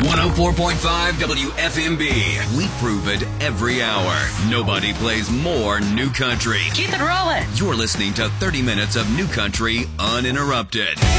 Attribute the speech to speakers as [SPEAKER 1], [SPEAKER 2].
[SPEAKER 1] 104.5 WFMB. We prove it every hour. Nobody plays more new country.
[SPEAKER 2] Keep it rolling.
[SPEAKER 1] You're listening to 30 minutes of new country uninterrupted.